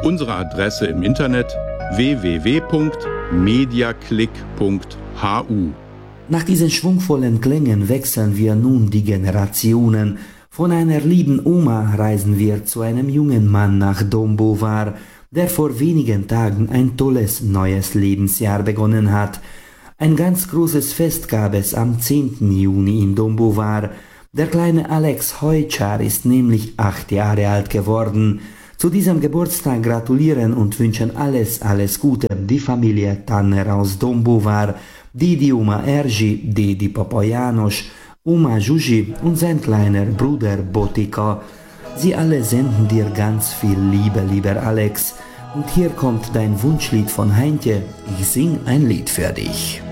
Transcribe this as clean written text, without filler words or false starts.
Unsere Adresse im Internet www.mediaclick.hu. Nach diesen schwungvollen Klängen wechseln wir nun die Generationen. Von einer lieben Oma reisen wir zu einem jungen Mann nach Dombovar, der vor wenigen Tagen ein tolles neues Lebensjahr begonnen hat. Ein ganz großes Fest gab es am 10. Juni in Dombovar. Der kleine Alex Heuchar ist nämlich 8 Jahre alt geworden. Zu diesem Geburtstag gratulieren und wünschen alles Gute die Familie Tanner aus Dombovar, die Oma Ergi, die Papa János, Oma Zsuzsi und sein kleiner Bruder Botika. Sie alle senden dir ganz viel Liebe, lieber Alex. Und hier kommt dein Wunschlied von Heintje. Ich sing ein Lied für dich.